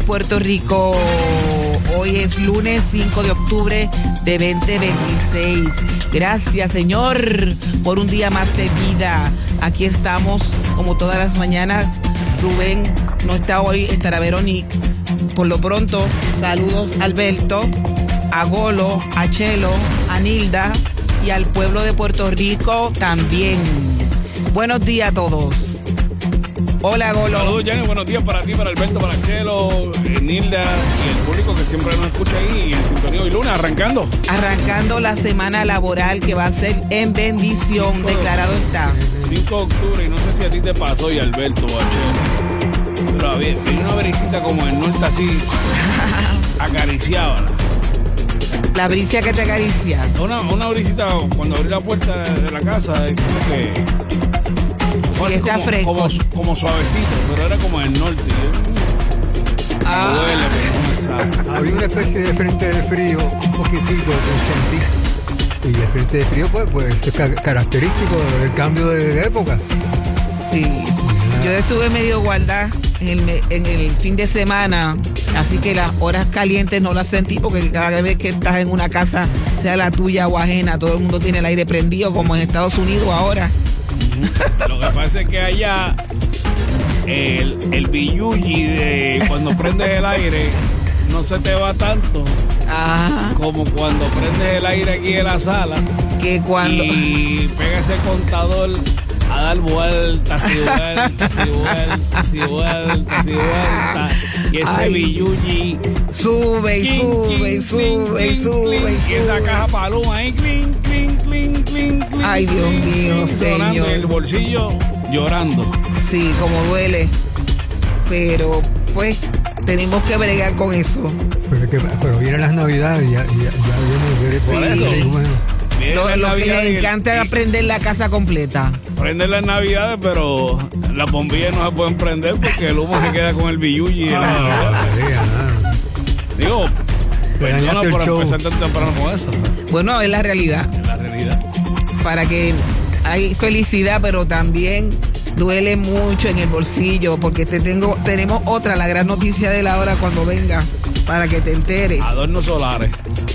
Puerto Rico. Hoy es lunes 5 de octubre de 2026. Gracias, Señor, por un día más de vida. Aquí estamos, como todas las mañanas. Rubén no está hoy, estará Verónica. Por lo pronto, saludos a Alberto, a Golo, a Chelo, a Nilda y al pueblo de Puerto Rico también. Buenos días a todos. Hola, Golo. Saludos, Jenny. Buenos días para ti, para Alberto, para Chelo, Nilda y el público que siempre nos escucha ahí en sintonía. Hoy lunes, arrancando la semana laboral que va a ser en bendición, declarado está. 5 de octubre, y no sé si a ti te pasó, y Alberto o a Chelo, pero viene una brisita como el norte así, acariciaba. La brisa que te acaricia. Una brisita cuando abrí la puerta de la casa, es como que... Sí, está fresco. Como suavecito, pero era como el norte. Duele, pero había una especie de frente de frío, un poquitito que sentí. Y el frente de frío, pues es característico del cambio de época. Sí. Yo estuve medio guardada en el fin de semana, así que las horas calientes no las sentí, porque cada vez que estás en una casa, sea la tuya o ajena, todo el mundo tiene el aire prendido, como en Estados Unidos ahora. Lo que pasa es que allá el billuyi de cuando prendes el aire no se te va tanto como cuando prendes el aire aquí en la sala, que cuando y pega ese contador a dar vueltas y vueltas y vueltas y vueltas y vueltas, y ese billuyi sube y sube y sube y sube y esa caja paloma ahí, clink, clink, clink, clink, clink. Ay, Dios mío, Señor. El bolsillo llorando. Sí, como duele. Pero, pues, tenemos que bregar con eso. Pero vienen las Navidades y ya viene por eso. Bueno. Lo que les encanta es prender la casa completa. Prender las Navidades, pero las bombillas no se pueden prender porque el humo se queda con el billuyi. Digo, perdona por empezar tan temprano con eso. Bueno, es la realidad. Es la realidad. Para que hay felicidad, pero también duele mucho en el bolsillo, porque tenemos otra, la gran noticia de la hora cuando venga, para que te enteres. Adornos solares.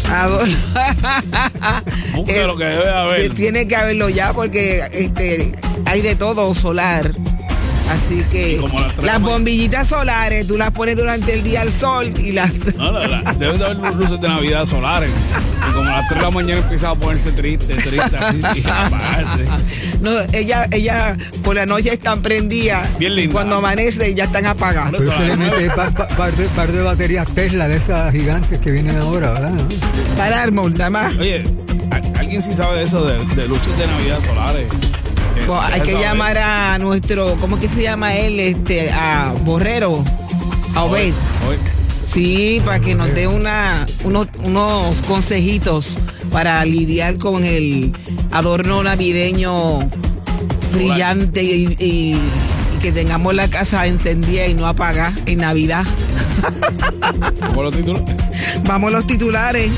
Busca lo que debe haber. Tiene que haberlo ya, porque hay de todo solar. Así que las bombillitas solares, tú las pones durante el día al sol y las... No, deben de haber luces de Navidad solares. Y como a las 3 de la mañana empieza a ponerse triste, así, y apagarse. No, ella por la noche están prendidas. Bien linda. Cuando amanece ya están apagadas. Pero se le mete par de baterías Tesla de esas gigantes que vienen ahora, ¿verdad? ¿No? Para árbol, nada más. Oye, ¿alguien sí sabe de eso, de luces de Navidad solares? Bueno, hay que llamar a nuestro, ¿cómo que se llama él? A Borrero, a Obed. Sí, para que nos dé unos consejitos para lidiar con el adorno navideño brillante y que tengamos la casa encendida y no apagada en Navidad. ¿Vamos a los titulares? Vamos a los titulares.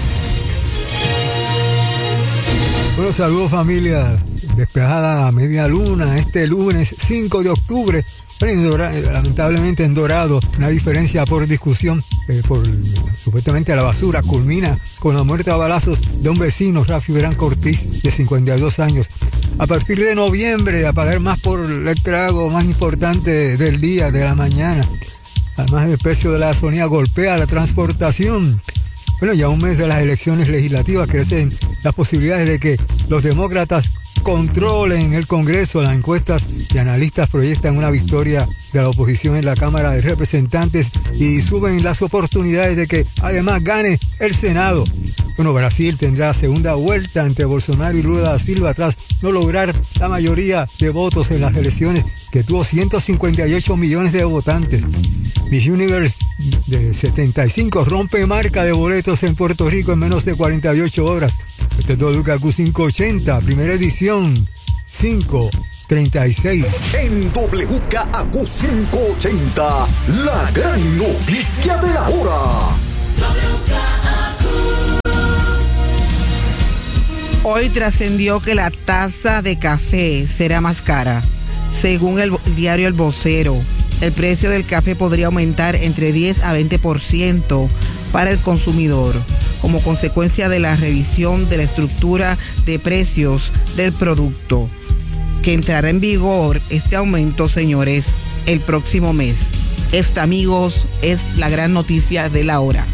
Bueno, saludos familia. Despejada a media luna este lunes 5 de octubre, lamentablemente en Dorado, una diferencia por discusión por supuestamente la basura culmina con la muerte a balazos de un vecino, Rafi Verán Cortiz, de 52 años. A partir de noviembre, a pagar más por el trago más importante del día, de la mañana. Además, el precio de la gasolina golpea la transportación. Bueno, ya un mes de las elecciones legislativas crecen las posibilidades de que los demócratas controlen el Congreso. Las encuestas y analistas proyectan una victoria de la oposición en la Cámara de Representantes y suben las oportunidades de que además gane el Senado. Bueno, Brasil tendrá segunda vuelta entre Bolsonaro y Lula da Silva tras no lograr la mayoría de votos en las elecciones, que tuvo 158 millones de votantes. Miss Universe de 75 rompe marca de boletos en Puerto Rico en menos de 48 horas. Este es WKQ580, primera edición, 5:36. En WKQ580, la gran noticia de la hora. Hoy trascendió que la taza de café será más cara, según el diario El Vocero. el precio del café podría aumentar entre 10 a 20% para el consumidor, como consecuencia de la revisión de la estructura de precios del producto, que entrará en vigor este aumento, señores, el próximo mes. Esta, amigos, es la gran noticia de la hora.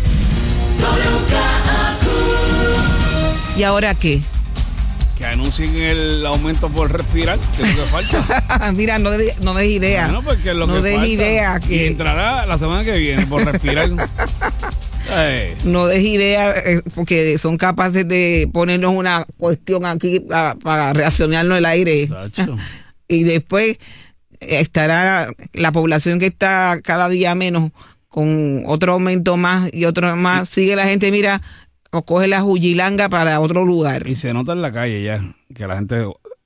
¿Y ahora qué? Que anuncien el aumento por respirar, que es lo que falta. Mira, no des idea. Bueno, porque es lo no que des falta. idea. Y entrará la semana que viene por respirar. No des idea, porque son capaces de ponernos una cuestión aquí para reaccionarnos el aire. Y después estará la población que está cada día menos, con otro aumento más y otro más. Sigue la gente, mira, o coge la jujilanga para otro lugar. Y se nota en la calle ya que la gente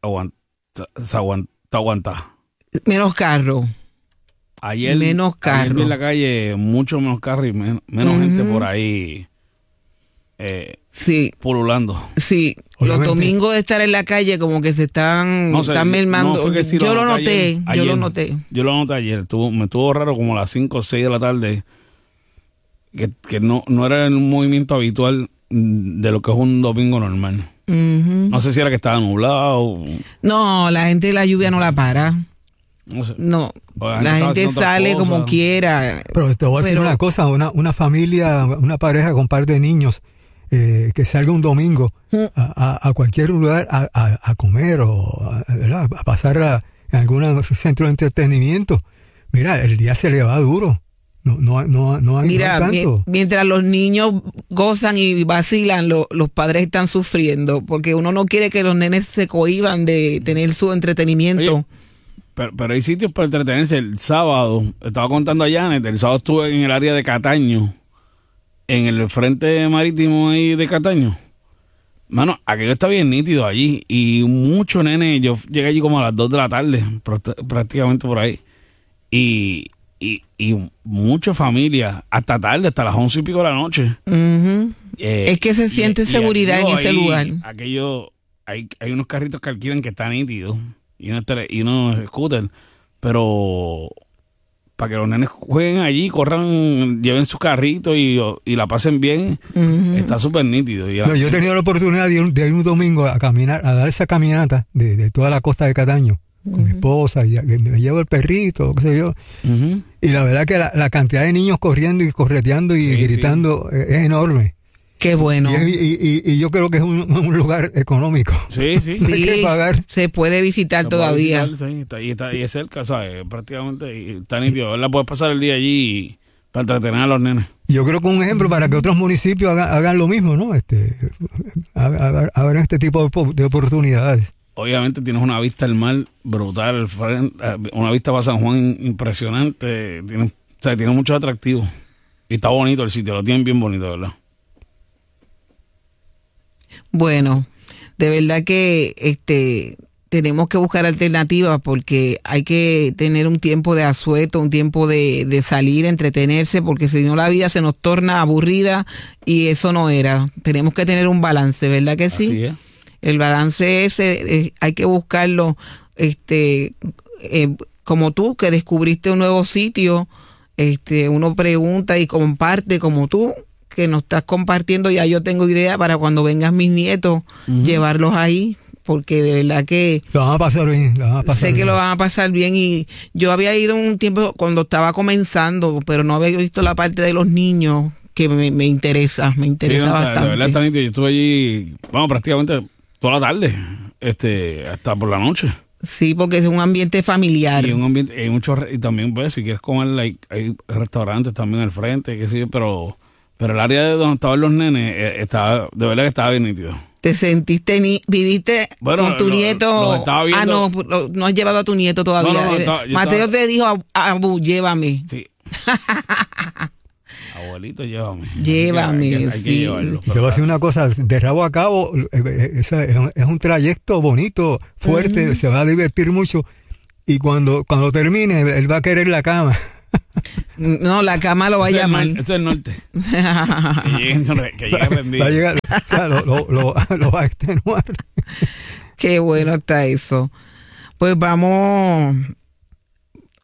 aguanta. Menos carro. Ayer vi en la calle mucho menos carro y menos gente por ahí pululando. Sí, obviamente. Los domingos de estar en la calle como que se están mermando. No, yo lo noté. Yo lo noté ayer. Me estuvo raro como a las 5 o 6 de la tarde. Que no era el movimiento habitual de lo que es un domingo normal. No sé si era que estaba nublado. No, la gente la lluvia no la para. No, la gente sale como quiera. Pero te voy a decir una cosa, una familia, una pareja con par de niños que salga un domingo a cualquier lugar a comer o a pasar en algún centro de entretenimiento. Mira, el día se le va duro. No hay. Mira, tanto. Mientras los niños gozan y vacilan, los padres están sufriendo, porque uno no quiere que los nenes se cohíban de tener su entretenimiento. Oye, pero hay sitios para entretenerse. El sábado, estaba contando a Janet, el sábado estuve en el área de Cataño, en el frente marítimo ahí de Cataño. Mano, aquello está bien nítido allí, y muchos nenes, yo llegué allí como a las 2 de la tarde, prácticamente por ahí, y muchas familias, hasta tarde, hasta las 11 y pico de la noche. Es que se siente seguridad en ese lugar. Aquello, hay unos carritos que alquilan que están nítidos, y unos scooters, pero para que los nenes jueguen allí, corran, lleven su carrito y la pasen bien, está súper nítido. Yo he tenido la oportunidad de ir un domingo a caminar, a dar esa caminata de toda la costa de Cataño con mi esposa, y me llevo el perrito, qué sé yo. Y la verdad que la cantidad de niños corriendo y correteando y gritando es enorme. Qué bueno. Y yo creo que es un lugar económico. Sí. No hay que pagar. Se puede visitar todavía. Y es cerca, ¿sabes? Prácticamente, y está nítido. ¿Verdad? Puedes pasar el día allí para entretener a los nenes. Yo creo que un ejemplo para que otros municipios hagan lo mismo, ¿no? Hagan este tipo de oportunidades. Obviamente tienes una vista al mar brutal, una vista para San Juan impresionante. Tiene muchos atractivos. Y está bonito el sitio, lo tienen bien bonito, ¿verdad? Bueno, de verdad que tenemos que buscar alternativas, porque hay que tener un tiempo de asueto, un tiempo de salir, entretenerse, porque si no la vida se nos torna aburrida y eso no era. Tenemos que tener un balance, ¿verdad que sí? Así es. El balance ese hay que buscarlo, como tú que descubriste un nuevo sitio, uno pregunta y comparte como tú que nos estás compartiendo. Ya yo tengo idea para cuando vengan mis nietos, llevarlos ahí, porque de verdad que lo van a pasar bien. Sé que lo van a pasar bien, y yo había ido un tiempo cuando estaba comenzando, pero no había visto la parte de los niños, que me interesa bastante. De verdad está nítido. Yo estuve allí, prácticamente toda la tarde, hasta por la noche. Sí, porque es un ambiente familiar. Y un ambiente, hay muchos, y también, pues, si quieres comer, hay restaurantes también al frente, qué sé yo, pero el área de donde estaban los nenes, de verdad que estaba bien nítido. ¿Te sentiste, viviste con tu nieto? Los estaba viendo. No has llevado a tu nieto todavía. Mateo te dijo, Abu, llévame. Sí. Abuelito, llévame. Llévame, hay que llevarlo. Te voy a decir una cosa, de rabo a cabo, es un trayecto bonito, fuerte, se va a divertir mucho, y cuando termine, él va a querer la cama. No, la cama lo va a llamar. Ese es el norte. que llegue rendido. Va a llegar, o sea, lo va a extenuar. Qué bueno está eso. Pues vamos,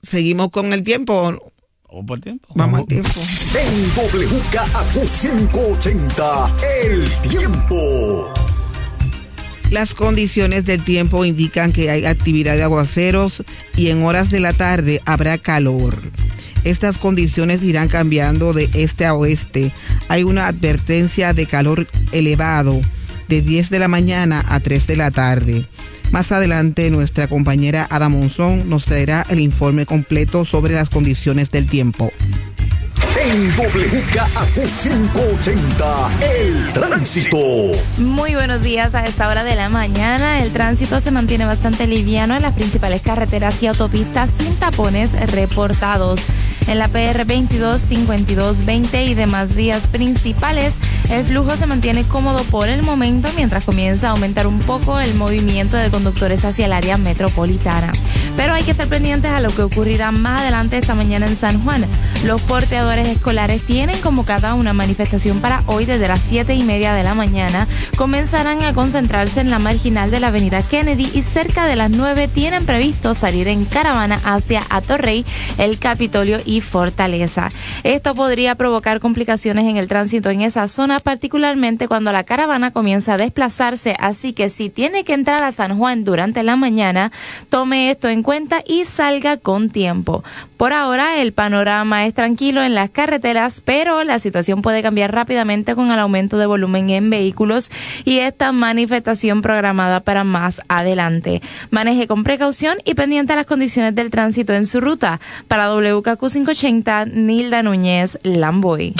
¿Seguimos con el tiempo? ¿Vamos por tiempo? Vamos al tiempo. En WKAQ 580, el tiempo. Las condiciones del tiempo indican que hay actividad de aguaceros y en horas de la tarde habrá calor. Estas condiciones irán cambiando de este a oeste. Hay una advertencia de calor elevado de 10 de la mañana a 3 de la tarde. Más adelante, nuestra compañera Ada Monzón nos traerá el informe completo sobre las condiciones del tiempo. En WKAQ 580, el tránsito. Muy buenos días. A esta hora de la mañana el tránsito se mantiene bastante liviano en las principales carreteras y autopistas sin tapones reportados. En la PR 22, 52, 20 y demás vías principales, el flujo se mantiene cómodo por el momento mientras comienza a aumentar un poco el movimiento de conductores hacia el área metropolitana. Pero hay que estar pendientes a lo que ocurrirá más adelante esta mañana en San Juan. Los porteadores escolares tienen convocada una manifestación para hoy desde las 7:30 de la mañana. Comenzarán a concentrarse en la marginal de la avenida Kennedy y cerca de las 9 tienen previsto salir en caravana hacia Atorrey, el Capitolio y Fortaleza. Esto podría provocar complicaciones en el tránsito en esa zona, particularmente cuando la caravana comienza a desplazarse, así que si tiene que entrar a San Juan durante la mañana, tome esto en cuenta y salga con tiempo. Por ahora el panorama es tranquilo en las carreteras, pero la situación puede cambiar rápidamente con el aumento de volumen en vehículos y esta manifestación programada para más adelante. Maneje con precaución y pendiente a las condiciones del tránsito en su ruta. Para WKQ 580, Nilda Núñez, Lamboy.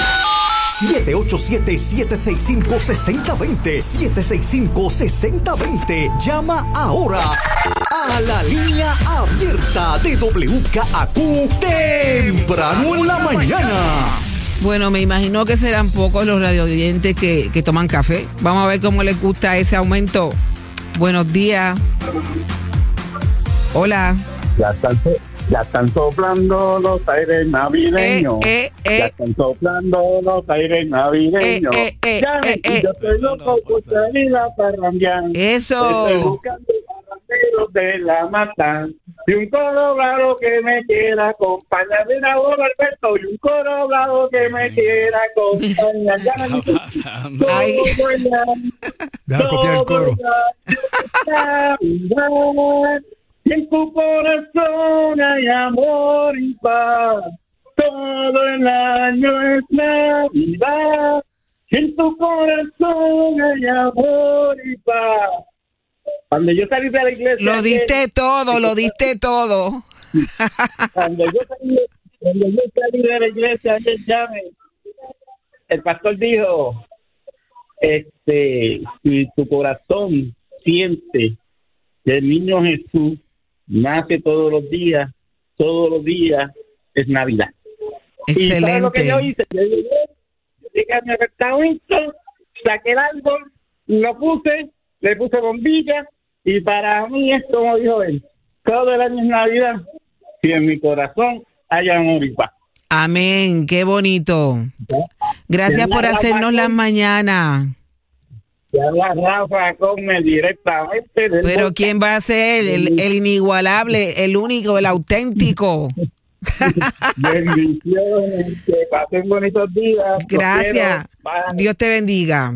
787-765-6020. 765-6020. Llama ahora a la línea abierta de WKAQ temprano en la mañana. Bueno, me imagino que serán pocos los radioyentes que toman café. Vamos a ver cómo les gusta ese aumento. Buenos días. Hola. Ya están soplando los aires navideños. Ya están soplando los aires navideños. Yo estoy loco por salir a parrandear. Eso. Estoy buscando parranderos de la mata. Y un coro bravo que me quiera acompañar. Mira, Alberto, y un coro bravo que me quiera acompañar. Ya me Deja copiar el coro. Y en tu corazón hay amor y paz. Todo el año es Navidad. Y en tu corazón hay amor y paz. Cuando yo salí de la iglesia... Lo diste todo. Cuando yo salí de la iglesia, ayer el pastor dijo, si tu corazón siente que el niño Jesús nace todos los días es Navidad. Excelente. ¿Y sabes lo que yo hice? Yo llegué a mi apartamento, saqué el árbol, lo puse, le puse bombillas, y para mí es como dijo él, todo el año es Navidad, si en mi corazón hay amor y paz. Amén, qué bonito. Gracias por hacernos las mañanas. Ya la Rafa come directamente. Pero ¿quién va a ser el inigualable, el único, el auténtico? Bendiciones, que pasen bonitos días. Gracias. Dios te bendiga.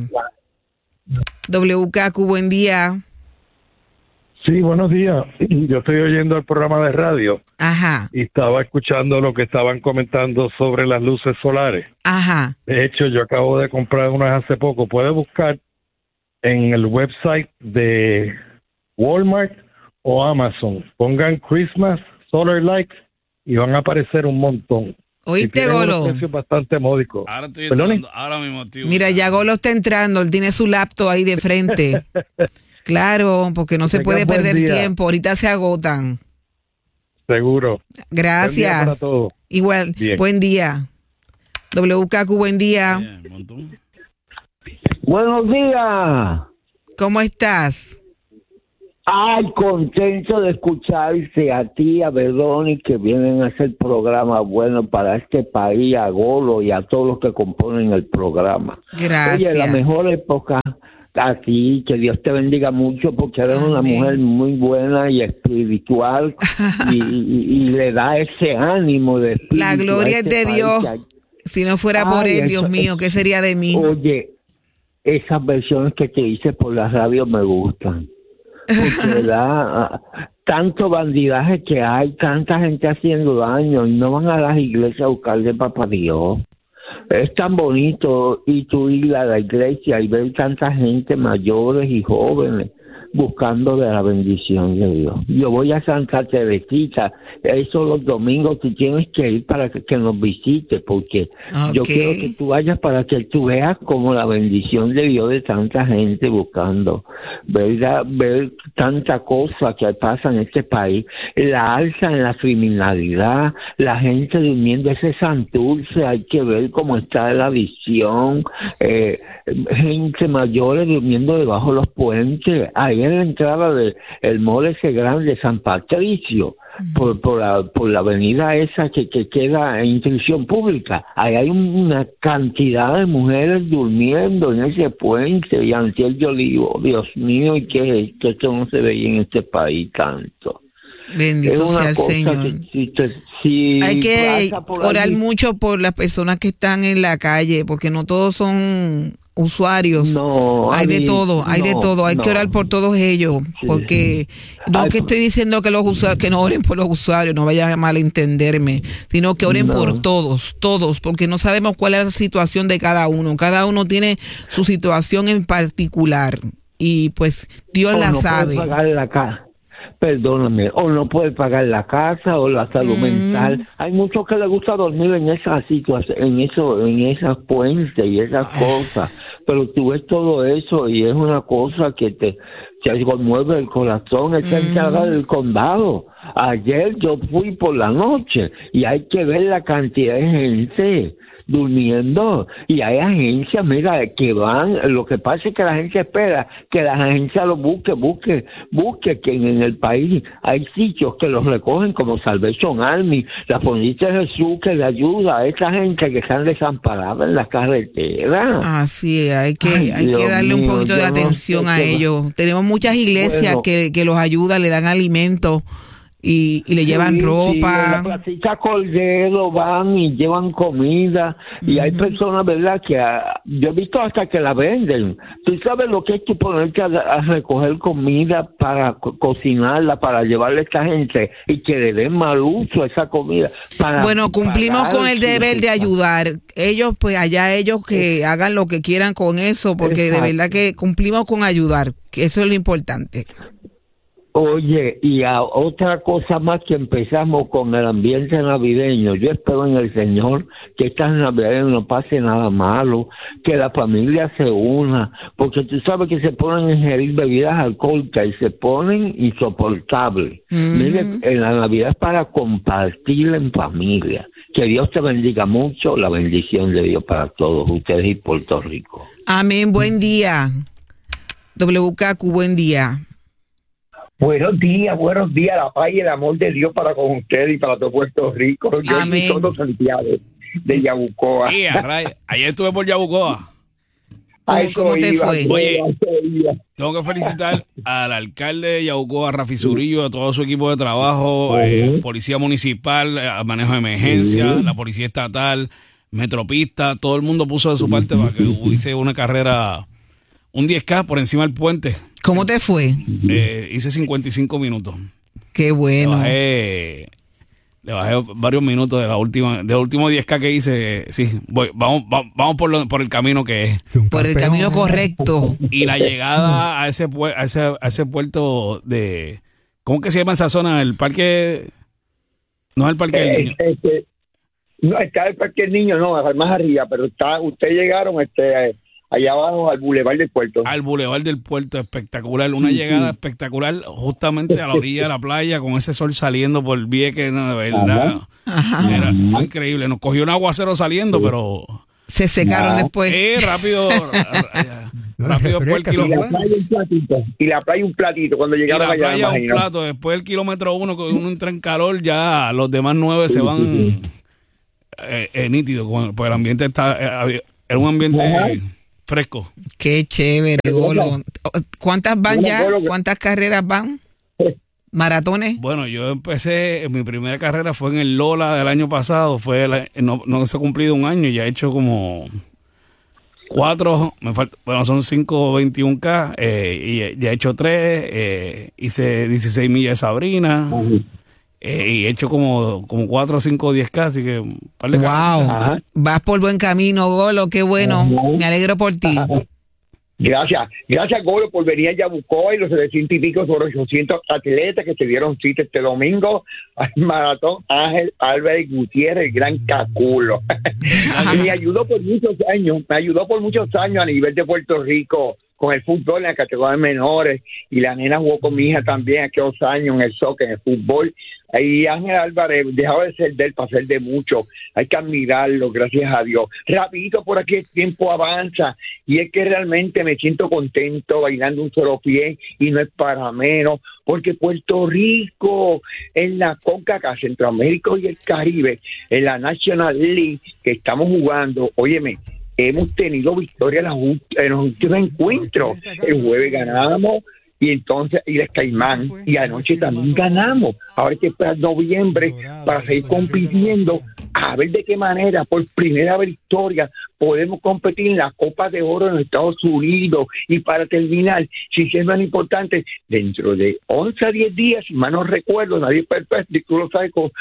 WKQ, buen día. Sí, buenos días. Yo estoy oyendo el programa de radio. Ajá. Y estaba escuchando lo que estaban comentando sobre las luces solares. Ajá. De hecho, yo acabo de comprar unas hace poco. Puedes buscar en el website de Walmart o Amazon. Pongan Christmas Solar Lights y van a aparecer un montón. ¿Oíste, Golo? Precios bastante módicos. Ahora estoy entrando, ahora mismo, tío. Mira, ya Golo está entrando. Él tiene su laptop ahí de frente. Claro, porque no se puede perder tiempo. Ahorita se agotan. Seguro. Gracias. Buen día para todos. Igual. Bien. Buen día. WKQ, buen día. Bien, Buenos días. ¿Cómo estás? Ay, contento de escucharte a ti, a Bedoni, que vienen a hacer programas buenos para este país, a Golo y a todos los que componen el programa. Gracias. Oye, la mejor época a ti, que Dios te bendiga mucho porque eres una mujer muy buena y espiritual y le da ese ánimo de espíritu. La gloria es de Dios. Si no fuera por él, Dios mío, ¿qué sería de mí? Oye, esas versiones que te hice por la radio me gustan. Porque da tanto bandidaje que hay, tanta gente haciendo daño y no van a las iglesias a buscar de papá Dios. Es tan bonito y tú ir a la iglesia y ver tanta gente mayores y jóvenes buscando de la bendición de Dios. Yo voy a Santa Teresita, eso los domingos tú tienes que ir para que nos visite, porque yo quiero que tú vayas para que tú veas como la bendición de Dios de tanta gente buscando, ¿verdad? Ver tanta cosa que pasa en este país, la alza en la criminalidad, la gente durmiendo, ese Santurce, hay que ver cómo está la visión, gente mayores durmiendo debajo de los puentes, ahí en la entrada del mall ese grande San Patricio, por la avenida esa que queda en intrusión pública, ahí hay una cantidad de mujeres durmiendo en ese puente, y antier yo digo, Dios mío, y que esto no se veía en este país tanto. Bendito sea el Señor. Hay que orar mucho por las personas que están en la calle, porque no todos son usuarios. Hay de todo. Hay que orar por todos ellos, porque no que estoy diciendo que que no oren por los usuarios, no vayan a malentenderme, sino que oren por todos, porque no sabemos cuál es la situación de cada uno. Cada uno tiene su situación en particular y pues Dios la sabe. Perdóname, o no puede pagar la casa o la salud mental. Hay muchos que les gusta dormir en esas situaciones, en esas puentes y esas cosas, pero tú ves todo eso y es una cosa que te conmueve el corazón. Está encargada del condado. Ayer yo fui por la noche y hay que ver la cantidad de gente durmiendo, y hay agencias, mira, que van, lo que pasa es que la gente espera que las agencias lo busque, que en el país hay sitios que los recogen como Salvation Army, la Policía de Jesús, que le ayuda a esa gente que están desamparadas en las carreteras. Así es, hay que darle un poquito de atención a ellos. Tenemos muchas iglesias que los ayudan, le dan alimentos y le llevan ropa. En la Placita Cordero van y llevan comida, y hay personas, ¿verdad?, que yo he visto hasta que la venden. Tú sabes lo que es tú ponerte a recoger comida para cocinarla, para llevarle a esta gente y que le den mal uso a esa comida. Bueno, cumplimos con el deber de ayudar. Ellos, pues allá ellos que hagan lo que quieran con eso, porque de verdad que cumplimos con ayudar, que eso es lo importante. Oye, y otra cosa más, que empezamos con el ambiente navideño. Yo espero en el Señor que estas navidades no pase nada malo, que la familia se una, porque tú sabes que se ponen a ingerir bebidas alcohólicas y se ponen insoportables. Miren, en la Navidad es para compartir en familia. Que Dios te bendiga mucho, la bendición de Dios para todos ustedes y Puerto Rico. Amén, buen día. WKQ, buen día. Buenos días, la paz y el amor de Dios para con ustedes y para todo Puerto Rico. Yo soy todo Santiago de Yabucoa. Sí, ayer estuve por Yabucoa. ¿Cómo te fue? Oye, tengo que felicitar al alcalde de Yabucoa, Rafi Zurillo, a todo su equipo de trabajo, policía municipal, manejo de emergencia, la policía estatal, Metropista, todo el mundo puso de su parte para que hubiese una carrera, un 10K por encima del puente. ¿Cómo te fue? Hice 55 minutos. Qué bueno. Le bajé varios minutos de los últimos 10K que hice. Sí, vamos por el camino que es. Por el camino correcto. Y la llegada a ese puerto de... ¿Cómo que se llama esa zona? El parque... No es el parque del niño. No, está el parque del niño, no, más arriba, pero ustedes llegaron allá abajo al Boulevard del Puerto. Al Boulevard del Puerto, espectacular. Una llegada espectacular justamente a la orilla de la playa con ese sol saliendo por Vieques, no, de verdad. Ajá. Fue increíble. Nos cogió un aguacero saliendo, pero... Se secaron después. Rápido después el kilómetro. Y la playa un platito cuando llegaron allá. Y la playa un plato. Después del kilómetro 1, que uno entra en calor, ya los demás 9 se van nítidos. Pues el ambiente era un ambiente... fresco. Qué chévere, Golo. ¿Cuántas van ya? ¿Cuántas carreras van? ¿Maratones? Bueno, yo empecé, mi primera carrera fue en el Lola del año pasado, no se ha cumplido un año, ya he hecho como 4, son 5:21K, y ya he hecho 3, hice 16 millas de Sabrina, y he hecho como 4, 5, 10K, así que... ¡Wow! Vas por buen camino, Golo, qué bueno, me alegro por ti. Gracias, Golo, por venir a Yabucoa y los 700 y pico sobre 800 atletas que se dieron cita este domingo al maratón Ángel Álvarez Gutiérrez, el gran Caculo. Me ayudó por muchos años a nivel de Puerto Rico con el fútbol en la categoría de menores, y la nena jugó con mi hija también aquellos años en el soccer, en el fútbol. Y Ángel Álvarez dejaba de ser de él para ser de mucho. Hay que admirarlo, gracias a Dios. Rapidito por aquí el tiempo avanza, y es que realmente me siento contento bailando un solo pie, y no es para menos, porque Puerto Rico en la CONCACAF, Centroamérica y el Caribe, en la National League que estamos jugando, óyeme, hemos tenido victoria en los últimos encuentros. El jueves ganamos, y entonces el Caimán, y anoche también ganamos. Ahora hay que esperar noviembre para seguir compitiendo, a ver de qué manera por primera vez historia podemos competir en la Copa de Oro en los Estados Unidos. Y para terminar, si es más importante, dentro de 11 a 10 días, si mal no recuerdo, nadie perfecto, tú lo sabes, con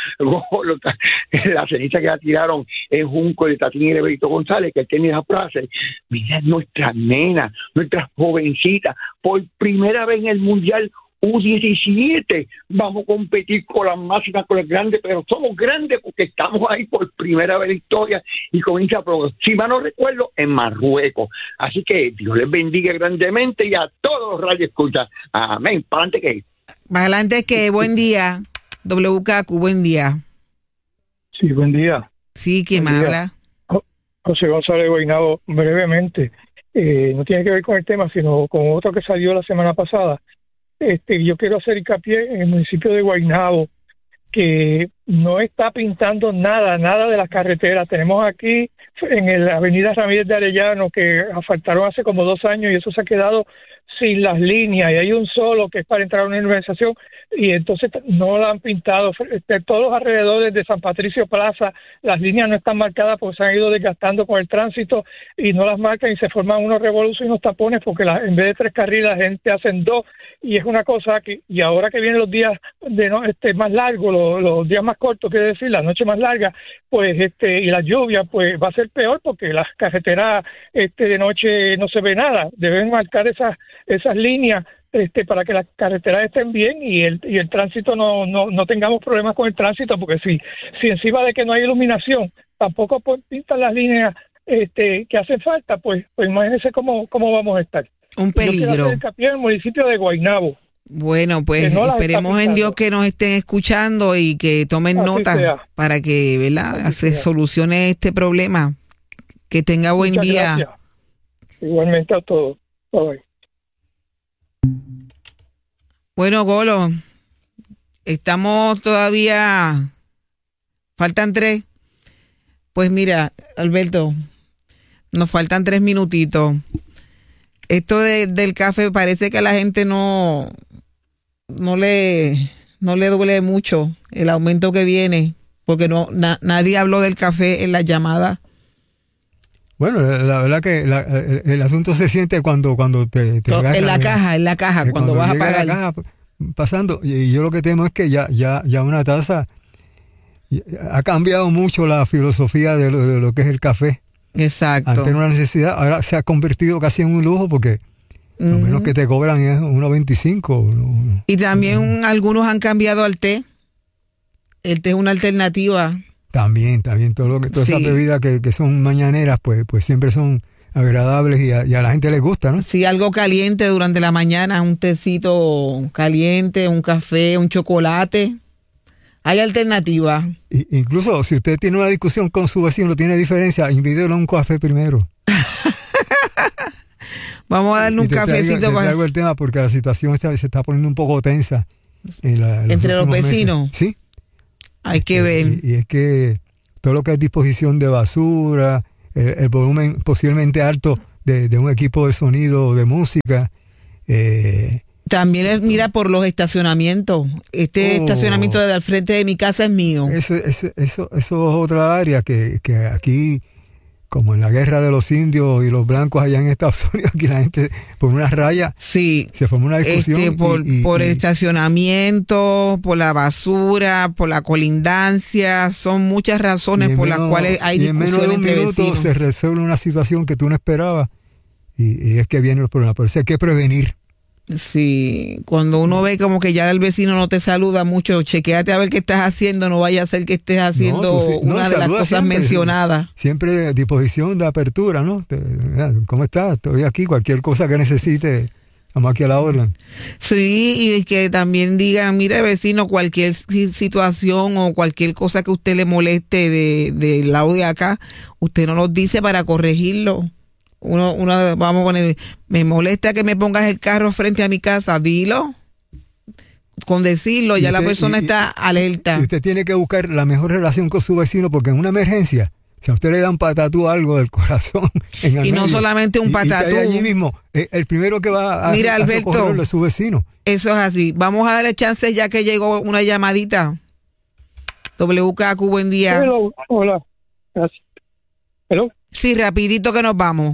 la ceniza que la tiraron en Junco de Tatín y Roberto González, que tiene esa frase, mira nuestras nenas, nuestras jovencitas, por primera vez en el Mundial U17 vamos a competir con las máximas, con las grandes, pero somos grandes porque estamos ahí por primera vez en la historia, y comienza, si mal no recuerdo, en Marruecos. Así que Dios les bendiga grandemente, y a todos los radioescuchas. Amén. Para adelante que buen día, WKQ, buen día. Sí, buen día. Sí, ¿quién me habla? José González Guaynabo, brevemente. No tiene que ver con el tema, sino con otro que salió la semana pasada. Yo quiero hacer hincapié en el municipio de Guaynabo, que no está pintando nada de las carreteras. Tenemos aquí en la avenida Ramírez de Arellano, que asfaltaron hace como 2 años, y eso se ha quedado sin las líneas, y hay un solo que es para entrar a una urbanización, y entonces no la han pintado. Todos los alrededores de San Patricio Plaza, las líneas no están marcadas porque se han ido desgastando con el tránsito, y no las marcan, y se forman unos revoluciones y unos tapones, porque en vez de 3 carriles la gente hacen 2, y es una cosa que, y ahora que vienen los días más largos, los días más cortos, quiere decir, la noche más larga, pues y la lluvia, pues va a ser peor, porque las carreteras de noche no se ve nada. Deben marcar esas líneas para que las carreteras estén bien, y el tránsito no tengamos problemas con el tránsito, porque si encima de que no hay iluminación tampoco pintan las líneas que hacen falta, pues imagínense cómo vamos a estar. Un peligro. Yo quiero hacer hincapié en el municipio de Guaynabo. Bueno, pues esperemos en Dios que nos estén escuchando y que tomen nota para que, ¿verdad?, se solucione este problema. Que tenga buen día. Gracias. Igualmente a todos. Bye. Bueno, Golo, estamos todavía, faltan 3. Pues mira, Alberto, nos faltan 3 minutitos. Esto del café parece que a la gente no le duele mucho el aumento que viene, porque nadie habló del café en la llamada. Bueno, la verdad que el asunto se siente cuando te en la caja, cuando vas a pagar. La caja pasando, y yo lo que temo es que ya una taza ha cambiado mucho la filosofía de lo que es el café. Exacto. Antes era una necesidad, ahora se ha convertido casi en un lujo, porque lo menos que te cobran es 1.25. Y también algunos han cambiado al té. El té es una alternativa. También todas esas bebidas que son mañaneras, pues siempre son agradables, y a la gente les gusta, ¿no? Sí, algo caliente durante la mañana, un tecito caliente, un café, un chocolate. Hay alternativa. Incluso si usted tiene una discusión con su vecino, tiene diferencia, invítelo a un café primero. Vamos a darle un cafecito. Te traigo el tema porque la situación se está poniendo un poco tensa. Entre los vecinos. Meses. Sí. Hay que ver. Y es que todo lo que es disposición de basura, el volumen posiblemente alto de un equipo de sonido, de música. También mira por los estacionamientos. Estacionamiento de al frente de mi casa es mío. Eso es otra área que aquí, como en la guerra de los indios y los blancos allá en Estados Unidos, aquí la gente por una raya se formó una discusión. Por estacionamiento, por la basura, por la colindancia, son muchas razones por las cuales hay discusiones entre vecinos. Y en menos de un minuto se resuelve una situación que tú no esperabas y es que vienen los problemas. Por eso hay que prevenir. Sí, cuando uno ve como que ya el vecino no te saluda mucho, chequéate a ver qué estás haciendo, no vaya a ser que estés haciendo una de las cosas mencionadas. Siempre de disposición de apertura, ¿no? ¿Cómo estás? Estoy aquí, cualquier cosa que necesite, estamos aquí a la orden. Sí, y que también digan, mire vecino, cualquier situación o cualquier cosa que usted le moleste del lado de acá, usted no nos dice para corregirlo. Vamos a poner, me molesta que me pongas el carro frente a mi casa, dilo. Con decirlo, ya la persona está alerta. Y usted tiene que buscar la mejor relación con su vecino, porque en una emergencia, si a usted le da un patatú algo del corazón, en el y no medio, solamente un patatú. Y allí mismo, el primero que va a Alberto, socorrerlo es su vecino. Eso es así. Vamos a darle chance ya que llegó una llamadita. WKQ, buen día. Hello. Hola. Gracias. Hello. Sí, rapidito que nos vamos.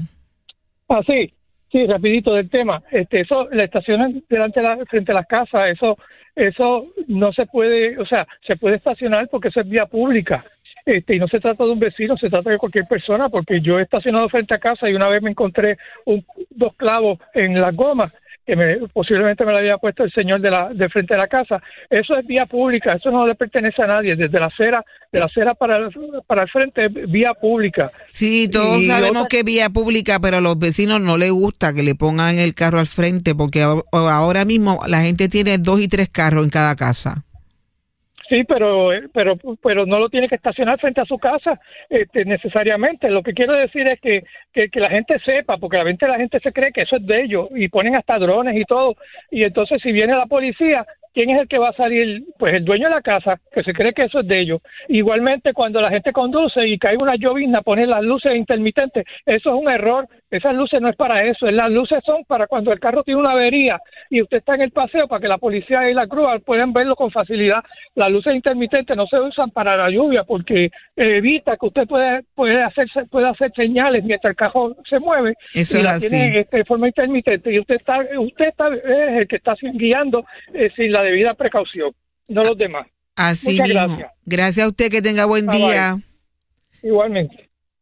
Sí, rapidito del tema. Eso, la estacionan frente a las casas, eso no se puede, o sea, se puede estacionar porque eso es vía pública. Y no se trata de un vecino, se trata de cualquier persona, porque yo he estacionado frente a casa y una vez me encontré 2 clavos en las gomas que posiblemente me lo había puesto el señor de frente de la casa. Eso es vía pública, eso no le pertenece a nadie, desde la acera para el frente es vía pública. Sí, todos sabemos que es vía pública, pero a los vecinos no les gusta que le pongan el carro al frente, porque ahora mismo la gente tiene 2 y 3 carros en cada casa. Sí, pero no lo tiene que estacionar frente a su casa necesariamente. Lo que quiero decir es que la gente sepa, porque la gente se cree que eso es de ellos y ponen hasta drones y todo. Y entonces si viene la policía, ¿quién es el que va a salir? Pues el dueño de la casa, que se cree que eso es de ellos. Igualmente, cuando la gente conduce y cae una llovizna, poner las luces intermitentes, eso es un error. Esas luces no es para eso. Las luces son para cuando el carro tiene una avería y usted está en el paseo, para que la policía y la grúa puedan verlo con facilidad. Las luces intermitentes no se usan para la lluvia porque evita que usted puede hacer señales mientras el carro se mueve. Eso y es la así. tiene de forma intermitente y usted está es el que está guiando sin la debida precaución, no los demás. Así Muchas mismo. gracias. Gracias a usted, que tenga buen día. Igualmente.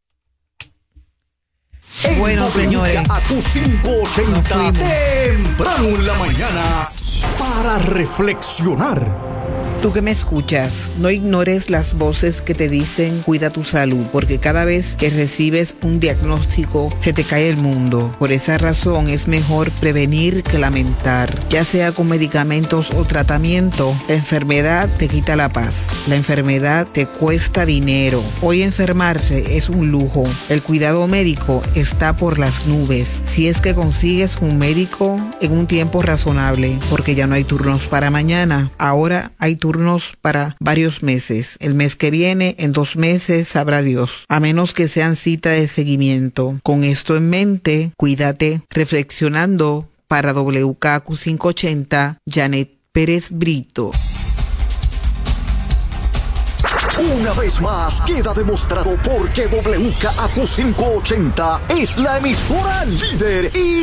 Bueno, señores, WKAQ 580 temprano en la mañana para reflexionar. tú que me escuchas, no ignores las voces que te dicen cuida tu salud, porque cada vez que recibes un diagnóstico se te cae el mundo. Por esa razón es mejor prevenir que lamentar, ya sea con medicamentos o tratamiento. La enfermedad te quita la paz, la enfermedad te cuesta dinero. Hoy enfermarse es un lujo. El cuidado médico está por las nubes, si es que consigues un médico en un tiempo razonable, porque ya no hay turnos para mañana, ahora hay turnos para varios meses. El mes que viene, en 2 meses, sabrá Dios, a menos que sean cita de seguimiento. Con esto en mente, cuídate. Reflexionando para WKAQ 580, Janet Pérez Brito. Una vez más queda demostrado por qué WKAQ 580 es la emisora líder y